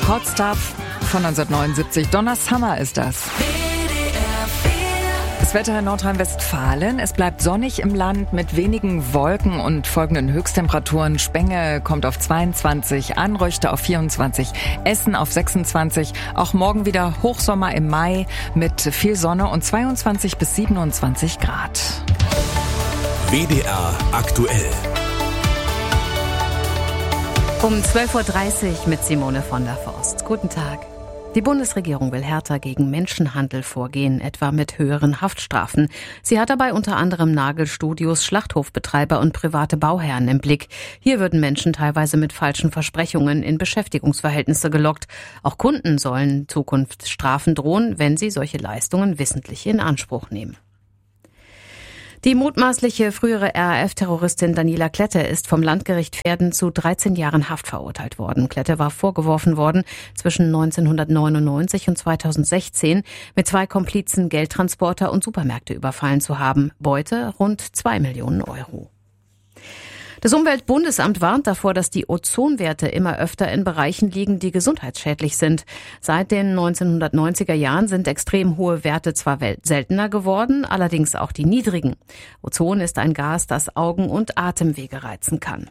Hot Stuff von 1979. Donna Summer ist das. Das Wetter in Nordrhein-Westfalen. Es bleibt sonnig im Land mit wenigen Wolken und folgenden Höchsttemperaturen. Spenge kommt auf 22, Anröchte auf 24, Essen auf 26. Auch morgen wieder Hochsommer im Mai mit viel Sonne und 22 bis 27 Grad. WDR aktuell. Um 12.30 Uhr mit Simone von der Forst. Guten Tag. Die Bundesregierung will härter gegen Menschenhandel vorgehen, etwa mit höheren Haftstrafen. Sie hat dabei unter anderem Nagelstudios, Schlachthofbetreiber und private Bauherren im Blick. Hier würden Menschen teilweise mit falschen Versprechungen in Beschäftigungsverhältnisse gelockt. Auch Kunden sollen Zukunftsstrafen drohen, wenn sie solche Leistungen wissentlich in Anspruch nehmen. Die mutmaßliche frühere RAF-Terroristin Daniela Klette ist vom Landgericht Verden zu 13 Jahren Haft verurteilt worden. Klette war vorgeworfen worden, zwischen 1999 und 2016 mit 2 Komplizen Geldtransporter und Supermärkte überfallen zu haben. Beute rund 2 Millionen Euro. Das Umweltbundesamt warnt davor, dass die Ozonwerte immer öfter in Bereichen liegen, die gesundheitsschädlich sind. Seit den 1990er Jahren sind extrem hohe Werte zwar seltener geworden, allerdings auch die niedrigen. Ozon ist ein Gas, das Augen- und Atemwege reizen kann.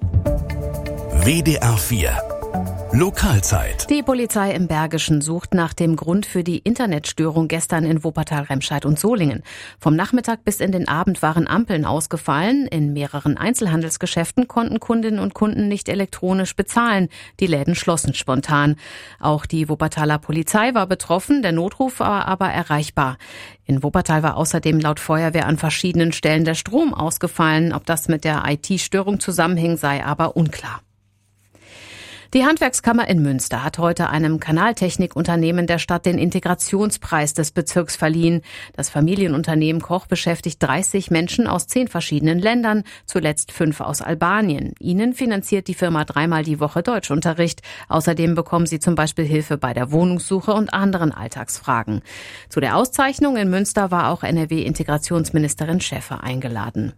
WDR 4 Lokalzeit. Die Polizei im Bergischen sucht nach dem Grund für die Internetstörung gestern in Wuppertal, Remscheid und Solingen. Vom Nachmittag bis in den Abend waren Ampeln ausgefallen. In mehreren Einzelhandelsgeschäften konnten Kundinnen und Kunden nicht elektronisch bezahlen. Die Läden schlossen spontan. Auch die Wuppertaler Polizei war betroffen, der Notruf war aber erreichbar. In Wuppertal war außerdem laut Feuerwehr an verschiedenen Stellen der Strom ausgefallen. Ob das mit der IT-Störung zusammenhing, sei aber unklar. Die Handwerkskammer in Münster hat heute einem Kanaltechnikunternehmen der Stadt den Integrationspreis des Bezirks verliehen. Das Familienunternehmen Koch beschäftigt 30 Menschen aus 10 verschiedenen Ländern, zuletzt 5 aus Albanien. Ihnen finanziert die Firma 3-mal die Woche Deutschunterricht. Außerdem bekommen sie zum Beispiel Hilfe bei der Wohnungssuche und anderen Alltagsfragen. Zu der Auszeichnung in Münster war auch NRW-Integrationsministerin Schäfer eingeladen.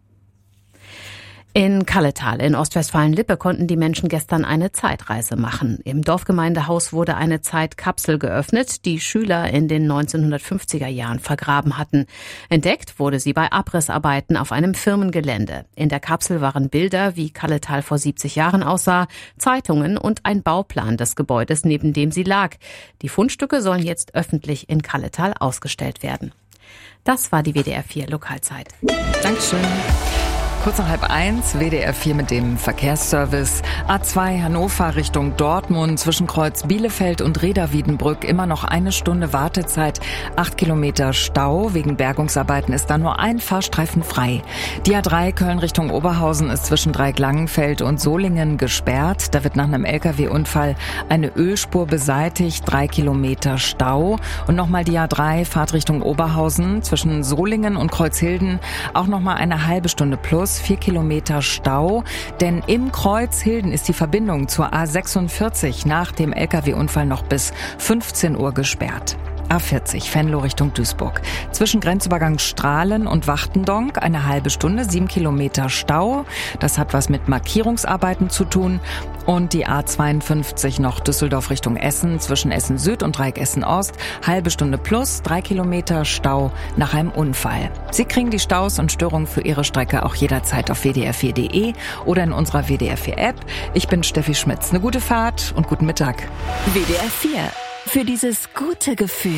In Kalletal in Ostwestfalen-Lippe konnten die Menschen gestern eine Zeitreise machen. Im Dorfgemeindehaus wurde eine Zeitkapsel geöffnet, die Schüler in den 1950er Jahren vergraben hatten. Entdeckt wurde sie bei Abrissarbeiten auf einem Firmengelände. In der Kapsel waren Bilder, wie Kalletal vor 70 Jahren aussah, Zeitungen und ein Bauplan des Gebäudes, neben dem sie lag. Die Fundstücke sollen jetzt öffentlich in Kalletal ausgestellt werden. Das war die WDR 4 Lokalzeit. Dankeschön. Kurz nach 12:30, WDR 4 mit dem Verkehrsservice. A2 Hannover Richtung Dortmund zwischen Kreuz Bielefeld und Reda-Wiedenbrück immer noch 1 Stunde Wartezeit. 8 Kilometer Stau. Wegen Bergungsarbeiten ist da nur ein Fahrstreifen frei. Die A3 Köln Richtung Oberhausen ist zwischen Dreiecklangenfeld und Solingen gesperrt. Da wird nach einem LKW-Unfall eine Ölspur beseitigt. 3 Kilometer Stau. Und nochmal die A3 Fahrt Richtung Oberhausen zwischen Solingen und Kreuzhilden. Auch nochmal eine halbe Stunde plus. 4 Kilometer Stau, denn im Kreuzhilden ist die Verbindung zur A46 nach dem LKW-Unfall noch bis 15 Uhr gesperrt. A40 Venlo Richtung Duisburg. Zwischen Grenzübergang Strahlen und Wachtendonk eine halbe Stunde, 7 Kilometer Stau. Das hat was mit Markierungsarbeiten zu tun. Und die A52 noch Düsseldorf Richtung Essen zwischen Essen Süd und Dreieck Essen Ost. Halbe Stunde plus, 3 Kilometer Stau nach einem Unfall. Sie kriegen die Staus und Störungen für Ihre Strecke auch jederzeit auf wdr4.de oder in unserer WDR 4 App. Ich bin Steffi Schmitz. Eine gute Fahrt und guten Mittag. WDR 4. Für dieses gute Gefühl.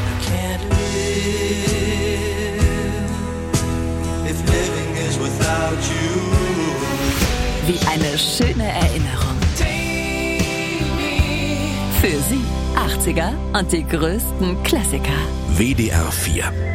Wie eine schöne Erinnerung. Für Sie 80er und die größten Klassiker. WDR 4